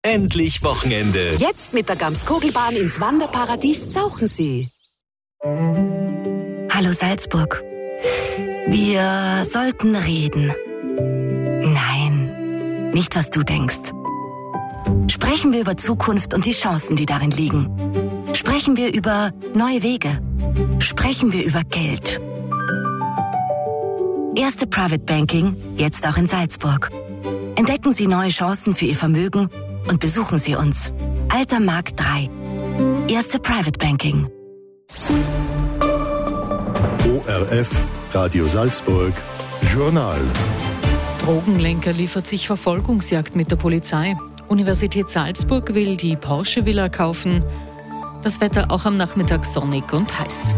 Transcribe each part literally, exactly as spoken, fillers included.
Endlich Wochenende. Jetzt mit der Gamskogelbahn ins Wanderparadies Zauchensee. Hallo Salzburg. Wir sollten reden. Nein, nicht was du denkst. Sprechen wir über Zukunft und die Chancen, die darin liegen. Sprechen wir über neue Wege. Sprechen wir über Geld. Erste Private Banking, jetzt auch in Salzburg. Entdecken Sie neue Chancen für Ihr Vermögen und besuchen Sie uns. Alter Markt drei. Erste Private Banking. O R F, Radio Salzburg, Journal. Drogenlenker liefert sich Verfolgungsjagd mit der Polizei. Universität Salzburg will die Porsche Villa kaufen. Das Wetter auch am Nachmittag sonnig und heiß.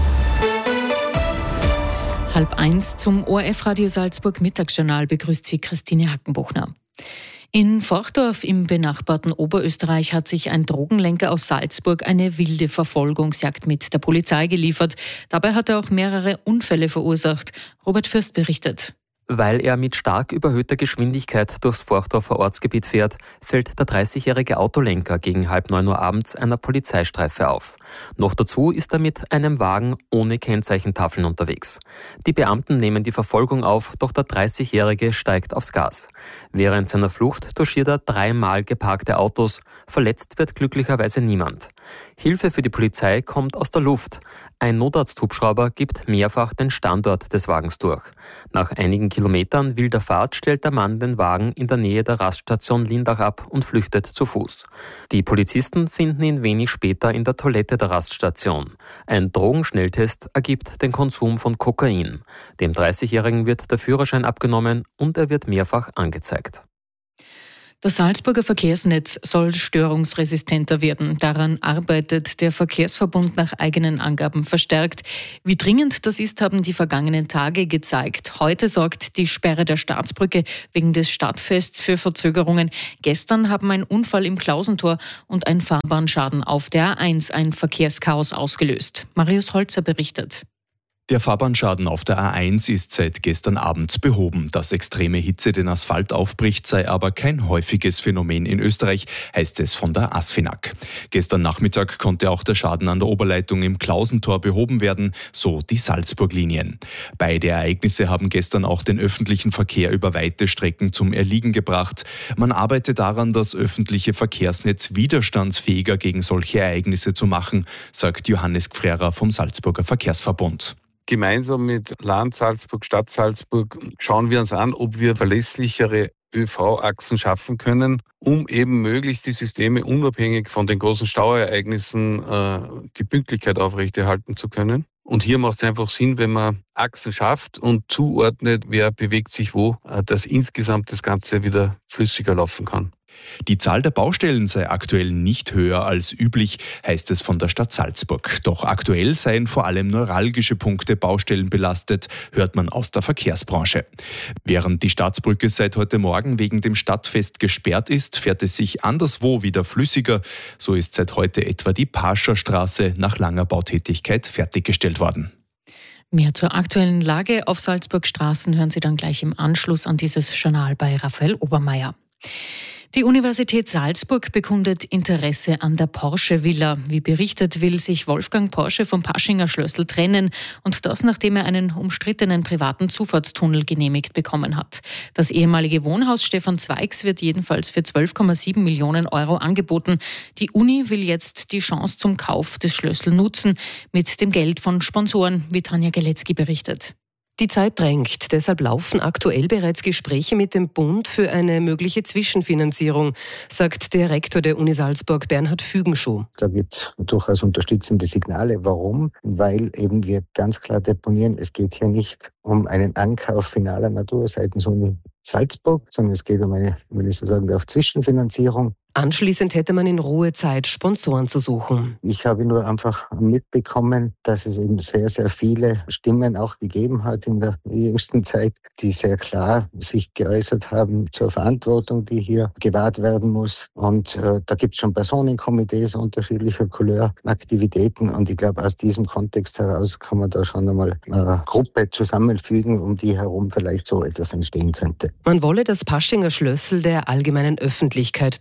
Halb eins zum O R F Radio Salzburg Mittagsjournal begrüßt Sie Christine Hackenbuchner. In Forchdorf im benachbarten Oberösterreich hat sich ein Drogenlenker aus Salzburg eine wilde Verfolgungsjagd mit der Polizei geliefert. Dabei hat er auch mehrere Unfälle verursacht. Robert Fürst berichtet. Weil er mit stark überhöhter Geschwindigkeit durchs Forchdorfer Ortsgebiet fährt, fällt der dreißigjährige Autolenker gegen halb neun Uhr abends einer Polizeistreife auf. Noch dazu ist er mit einem Wagen ohne Kennzeichentafeln unterwegs. Die Beamten nehmen die Verfolgung auf, doch der dreißigjährige steigt aufs Gas. Während seiner Flucht touchiert er dreimal geparkte Autos. Verletzt wird glücklicherweise niemand. Hilfe für die Polizei kommt aus der Luft. Ein Notarzthubschrauber gibt mehrfach den Standort des Wagens durch. Nach einigen Kilometern wilder Fahrt stellt der Mann den Wagen in der Nähe der Raststation Lindach ab und flüchtet zu Fuß. Die Polizisten finden ihn wenig später in der Toilette der Raststation. Ein Drogenschnelltest ergibt den Konsum von Kokain. Dem dreißigjährigen wird der Führerschein abgenommen und er wird mehrfach angezeigt. Das Salzburger Verkehrsnetz soll störungsresistenter werden. Daran arbeitet der Verkehrsverbund nach eigenen Angaben verstärkt. Wie dringend das ist, haben die vergangenen Tage gezeigt. Heute sorgt die Sperre der Staatsbrücke wegen des Stadtfests für Verzögerungen. Gestern haben ein Unfall im Klausentor und ein Fahrbahnschaden auf der A eins ein Verkehrschaos ausgelöst. Marius Holzer berichtet. Der Fahrbahnschaden auf der A eins ist seit gestern Abend behoben. Dass extreme Hitze den Asphalt aufbricht, sei aber kein häufiges Phänomen in Österreich, heißt es von der ASFINAG. Gestern Nachmittag konnte auch der Schaden an der Oberleitung im Klausentor behoben werden, so die Salzburg-Linien. Beide Ereignisse haben gestern auch den öffentlichen Verkehr über weite Strecken zum Erliegen gebracht. Man arbeitet daran, das öffentliche Verkehrsnetz widerstandsfähiger gegen solche Ereignisse zu machen, sagt Johannes Gfrera vom Salzburger Verkehrsverbund. Gemeinsam mit Land Salzburg, Stadt Salzburg schauen wir uns an, ob wir verlässlichere ÖV-Achsen schaffen können, um eben möglichst die Systeme unabhängig von den großen Stauereignissen äh, die Pünktlichkeit aufrechterhalten zu können. Und hier macht es einfach Sinn, wenn man Achsen schafft und zuordnet, wer bewegt sich wo, äh, dass insgesamt das Ganze wieder flüssiger laufen kann. Die Zahl der Baustellen sei aktuell nicht höher als üblich, heißt es von der Stadt Salzburg. Doch aktuell seien vor allem neuralgische Punkte Baustellen belastet, hört man aus der Verkehrsbranche. Während die Staatsbrücke seit heute Morgen wegen dem Stadtfest gesperrt ist, fährt es sich anderswo wieder flüssiger. So ist seit heute etwa die Pascherstraße nach langer Bautätigkeit fertiggestellt worden. Mehr zur aktuellen Lage auf Salzburg Straßen hören Sie dann gleich im Anschluss an dieses Journal bei Raphael Obermeier. Die Universität Salzburg bekundet Interesse an der Porsche Villa. Wie berichtet, will sich Wolfgang Porsche vom Paschinger Schlössl trennen und das, nachdem er einen umstrittenen privaten Zufahrtstunnel genehmigt bekommen hat. Das ehemalige Wohnhaus Stefan Zweigs wird jedenfalls für zwölf Komma sieben Millionen Euro angeboten. Die Uni will jetzt die Chance zum Kauf des Schlössl nutzen, mit dem Geld von Sponsoren, wie Tanja Geletzky berichtet. Die Zeit drängt, deshalb laufen aktuell bereits Gespräche mit dem Bund für eine mögliche Zwischenfinanzierung, sagt der Rektor der Uni Salzburg, Bernhard Fügenschuh. Da gibt es durchaus unterstützende Signale. Warum? Weil eben wir ganz klar deponieren, es geht hier nicht um einen Ankauf finaler Natur seitens Uni Salzburg, sondern es geht um eine, will ich so sagen, auf Zwischenfinanzierung. Anschließend hätte man in Ruhe Zeit, Sponsoren zu suchen. Ich habe nur einfach mitbekommen, dass es eben sehr, sehr viele Stimmen auch gegeben hat in der jüngsten Zeit, die sehr klar sich geäußert haben zur Verantwortung, die hier gewahrt werden muss. Und äh, da gibt es schon Personenkomitees unterschiedlicher Couleur, Aktivitäten. Und ich glaube, aus diesem Kontext heraus kann man da schon einmal eine Gruppe zusammenfügen, um die herum vielleicht so etwas entstehen könnte. Man wolle das Paschinger Schlössl der allgemeinen Öffentlichkeit zugänglich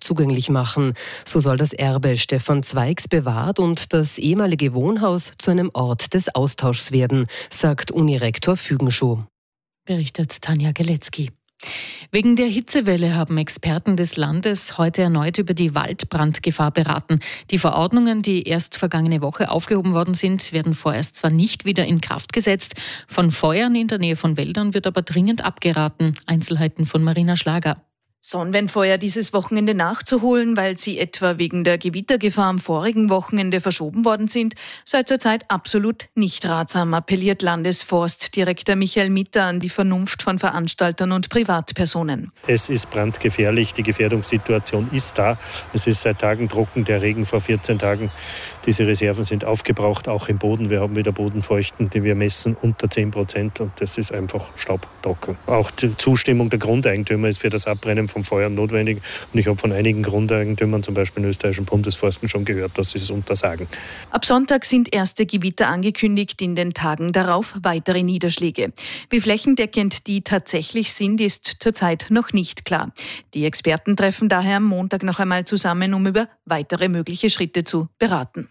zugänglich machen. So soll das Erbe Stefan Zweigs bewahrt und das ehemalige Wohnhaus zu einem Ort des Austauschs werden, sagt Unirektor Fügenschuh. Berichtet Tanja Geletzky. Wegen der Hitzewelle haben Experten des Landes heute erneut über die Waldbrandgefahr beraten. Die Verordnungen, die erst vergangene Woche aufgehoben worden sind, werden vorerst zwar nicht wieder in Kraft gesetzt. Von Feuern in der Nähe von Wäldern wird aber dringend abgeraten. Einzelheiten von Marina Schlager. Sonnenwendfeuer dieses Wochenende nachzuholen, weil sie etwa wegen der Gewittergefahr am vorigen Wochenende verschoben worden sind, sei zurzeit absolut nicht ratsam, appelliert Landesforstdirektor Michael Mitter an die Vernunft von Veranstaltern und Privatpersonen. Es ist brandgefährlich, die Gefährdungssituation ist da. Es ist seit Tagen trocken, der Regen vor vierzehn Tagen. Diese Reserven sind aufgebraucht, auch im Boden. Wir haben wieder Bodenfeuchten, die wir messen, unter zehn Prozent und das ist einfach staubtrocken. Auch die Zustimmung der Grundeigentümer ist für das Abbrennen von Feuern notwendig. Und ich habe von einigen Grundeigentümern, zum Beispiel in österreichischen Bundesforsten, schon gehört, dass sie es untersagen. Ab Sonntag sind erste Gewitter angekündigt, in den Tagen darauf weitere Niederschläge. Wie flächendeckend die tatsächlich sind, ist zurzeit noch nicht klar. Die Experten treffen daher am Montag noch einmal zusammen, um über weitere mögliche Schritte zu beraten.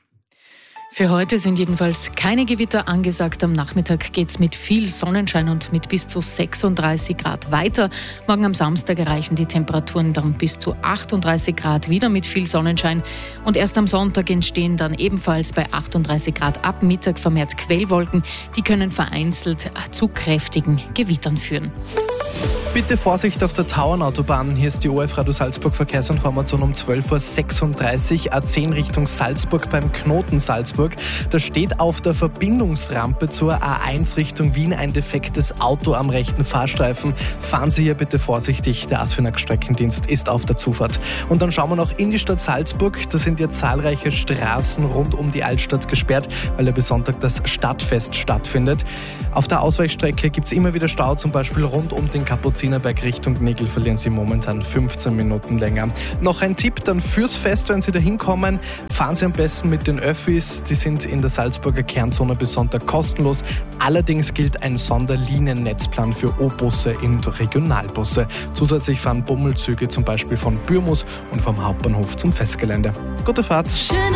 Für heute sind jedenfalls keine Gewitter angesagt. Am Nachmittag geht es mit viel Sonnenschein und mit bis zu sechsunddreißig Grad weiter. Morgen am Samstag erreichen die Temperaturen dann bis zu achtunddreißig Grad, wieder mit viel Sonnenschein. Und erst am Sonntag entstehen dann ebenfalls bei achtunddreißig Grad ab Mittag vermehrt Quellwolken. Die können vereinzelt zu kräftigen Gewittern führen. Bitte Vorsicht auf der Tauernautobahn. Hier ist die O F Radio Salzburg Verkehrsinformation um zwölf Uhr sechsunddreißig, A zehn Richtung Salzburg beim Knoten Salzburg. Da steht auf der Verbindungsrampe zur A eins Richtung Wien ein defektes Auto am rechten Fahrstreifen. Fahren Sie hier bitte vorsichtig, der ASFINAG-Streckendienst ist auf der Zufahrt. Und dann schauen wir noch in die Stadt Salzburg. Da sind ja zahlreiche Straßen rund um die Altstadt gesperrt, weil ja bis Sonntag das Stadtfest stattfindet. Auf der Ausweichstrecke gibt es immer wieder Stau, zum Beispiel rund um den Kapuzinerberg Richtung Gnegl verlieren Sie momentan fünfzehn Minuten länger. Noch ein Tipp dann fürs Fest, wenn Sie da hinkommen, fahren Sie am besten mit den Öffis. Die sind in der Salzburger Kernzone bis Sonntag kostenlos. Allerdings gilt ein Sonderliniennetzplan für O-Busse und Regionalbusse. Zusätzlich fahren Bummelzüge zum Beispiel von Bürmus und vom Hauptbahnhof zum Festgelände. Gute Fahrt!